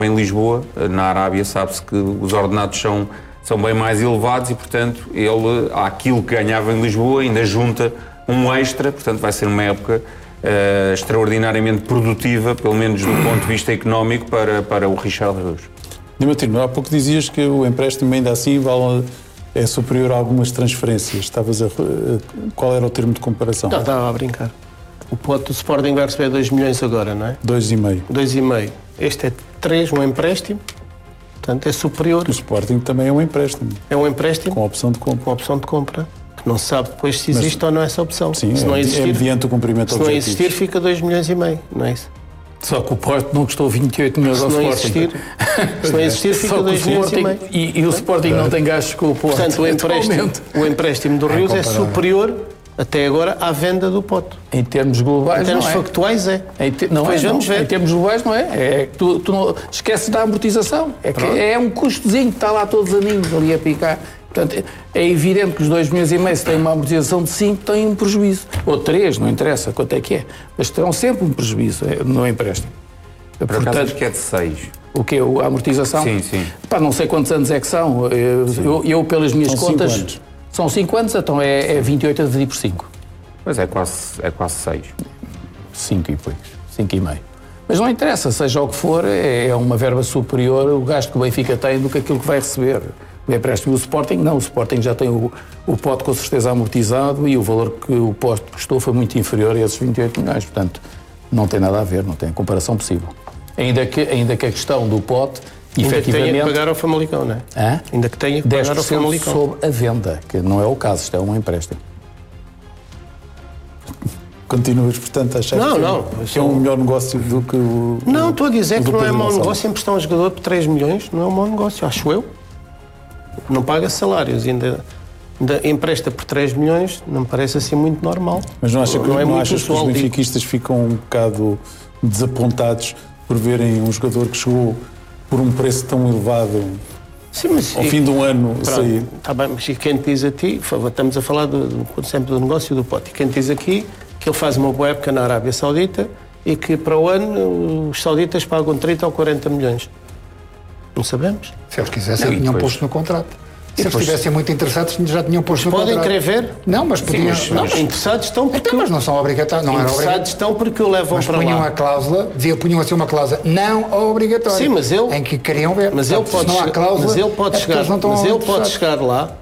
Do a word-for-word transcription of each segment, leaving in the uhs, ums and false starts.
em Lisboa. Na Arábia sabe-se que os ordenados são, são bem mais elevados e, portanto, ele, àquilo que ganhava em Lisboa, ainda junta um extra, portanto vai ser uma época uh, extraordinariamente produtiva, pelo menos do ponto de vista económico, para, para o Richard Rios. Dimitino, há pouco dizias que o empréstimo ainda assim vale, é superior a algumas transferências. Estavas a, qual era o termo de comparação? Não, estava a brincar. O pote do Sporting vai receber dois milhões agora, não é? dois e meio. dois e meio. Este é três, um empréstimo, portanto é superior. O Sporting também é um empréstimo. É um empréstimo com opção de compra. Com opção de compra. Que não se sabe depois se existe Mas, ou não essa opção. Sim, se é, não existir, é mediante o cumprimento Se não existir, fica dois milhões e meio, não é isso? Só que o Porto não custou vinte e oito milhões ao se não Sporting. Existir, se não existir, fica dois milhões e meio. E, e o Sporting é. não tem gastos com o Porto. Portanto, o empréstimo, o empréstimo do Rios é, é superior, até agora, à venda do Porto. Em termos globais, Em termos não é. factuais, é. Em te... Não Depois é, vamos não. ver. Em termos globais, não é. É que tu, tu não... esqueces da amortização. É, que é um custozinho que está lá todos os aninhos ali a picar. Portanto, é evidente que os dois milhões e meio, se têm uma amortização de cinco, têm um prejuízo. Ou três, não interessa quanto é que é. Mas terão sempre um prejuízo no empréstimo. Por Portanto, acaso acho que é de seis. O quê? A amortização? Sim, sim. Pá, não sei quantos anos é que são. Eu, eu, eu pelas minhas são contas... Cinco anos. São cinco anos, então é, é vinte e oito a dividir por cinco. Pois é, quase, é quase seis. cinco e poucos. cinco e meio. Mas não interessa, seja o que for, é, é uma verba superior o gasto que o Benfica tem do que aquilo que vai receber. O empréstimo do Sporting, não. O Sporting já tem o, o pote com certeza amortizado e o valor que o pote custou foi muito inferior a esses vinte e oito milhões. Portanto, não tem nada a ver, não tem comparação possível. Ainda que, ainda que a questão do pote, ainda efetivamente... que tenha que pagar ao Famalicão, não é? Hã? Ainda que tenha que pagar ao Famalicão. sobre a venda, que não é o caso, isto é um empréstimo. Continuas, portanto, a achar não, que, não, que é um melhor negócio do que o... Não, estou a dizer que não é mau Gonçalves. negócio emprestar um jogador por três milhões, não é um mau negócio, acho eu. Não paga salários, ainda, ainda empresta por três milhões, não me parece assim muito normal. Mas não, acha que, não, é não muito achas que os benfiquistas ficam um bocado desapontados por verem um jogador que chegou por um preço tão elevado? Sim, mas ao e, fim de um ano pronto, sair? Está bem, mas quem te diz a ti, estamos a falar do, do, sempre do negócio do Pote, quem te diz aqui que ele faz uma boa época na Arábia Saudita e que para o ano os sauditas pagam trinta ou quarenta milhões. Não sabemos. Se eles quisessem, não, tinham posto no contrato. Se eles estivessem muito interessados, já tinham posto no podem contrato. Podem querer ver? Não, mas podiam... Sim, mas, não, interessados estão porque... Então, mas não são obrigatórios. Não interessados estão porque o levam mas para lá. Mas punham a cláusula, dizia, punham assim uma cláusula não obrigatória. Sim, mas ele... Em que queriam ver. Mas Portanto, ele pode, não há cláusula, mas ele pode, é chegar, não mas ele pode chegar lá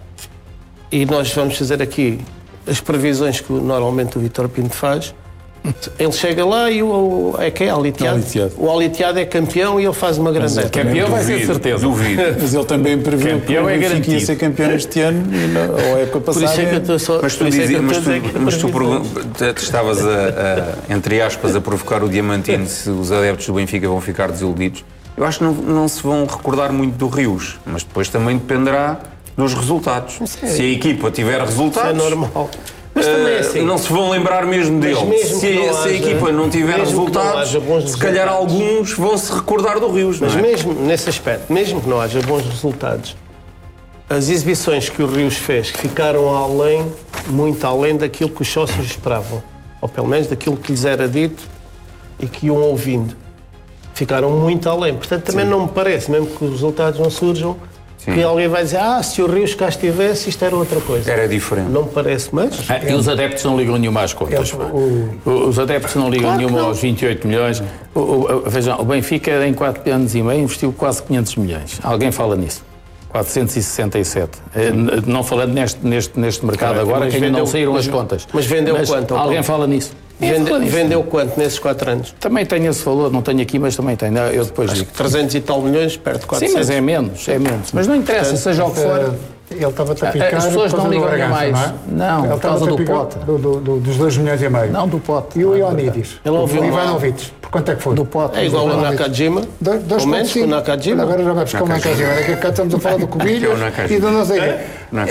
e nós vamos fazer aqui as previsões que normalmente o Vítor Pinto faz. Ele chega lá e o, é que é Al-Ittihad. O Al-Ittihad é campeão e ele faz uma grande época. Campeão vai ser certeza. Duvido. Mas ele também previu que o Benfica ia ser campeão este ano ou a época passada. Por isso é que eu estou só... Mas tu, dizia, mas tu, mas tu te estavas a, a, entre aspas, a provocar o Diamantino se os adeptos do Benfica vão ficar desiludidos. Eu acho que não, não se vão recordar muito do Rios, mas depois também dependerá dos resultados. É, se a equipa tiver resultados... Isso é normal. Mas também é assim. Uh, não se vão lembrar mesmo dele. Mesmo se, se haja, a equipa não tiver resultados, não se calhar alguns vão se recordar do Rios. Mas não é? mesmo nesse aspecto, mesmo que não haja bons resultados, as exibições que o Rios fez ficaram além, muito além daquilo que os sócios esperavam, ou pelo menos daquilo que lhes era dito e que iam ouvindo. Ficaram muito além. Portanto, também Sim. não me parece, mesmo que os resultados não surjam, Sim. que alguém vai dizer, ah, se o Rios cá estivesse, isto era outra coisa. Era diferente. Não me parece, mas... Ah, e os adeptos não ligam nenhuma às contas. Eu, o... Os adeptos não ligam claro nenhuma aos vinte e oito milhões. O, o, vejam, o Benfica em quatro anos e meio investiu quase quinhentos milhões. Alguém fala nisso? quatrocentos e sessenta e sete. Não falando neste, neste, neste mercado claro, agora, que ainda não saíram mas, as contas. Mas vendeu mas quanto? Alguém fala nisso? Vende, vendeu quanto nesses quatro anos? Também tenho esse valor, não tenho aqui, mas também tenho. Eu depois Acho digo. que trezentos e tal milhões, perto de quatrocentos. Sim, mas é menos, é menos. Mas não interessa, Portanto, seja o que for. Ele estava-te a picar. As pessoas não ligam nem mais. Não, é? não ele por causa do pote. Do, do, do, dos dois milhões e meio. Não, do pote. E o Ioannidis? Ele ouviu o Ivanovic. Por quanto é que foi? Do pote. É igual ao Nakajima. Do, dois ou menos que o Nakajima. Agora já vai buscar o Nakajima. Daqui a cá estamos a falar do Cobilho e do não sei quê.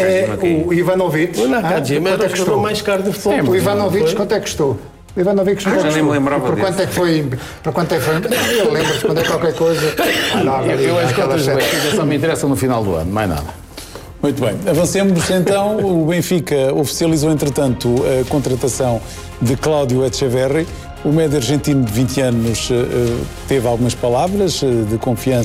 O Ivanovic. O Nakajima era o jogador mais caro do futebol. O Ivanovic, quanto é que custou? Ivanovic, ah, já nem me lembrava por quanto é que foi? Por quanto é que foi? Eu lembro-se quando é qualquer coisa. Ah, não, eu, eu acho que outras coisas só me interessam no final do ano, mais nada. Muito bem, avancemos então. O Benfica oficializou, entretanto, a contratação de Cláudio Echeverri. O médio argentino de vinte anos teve algumas palavras de confiança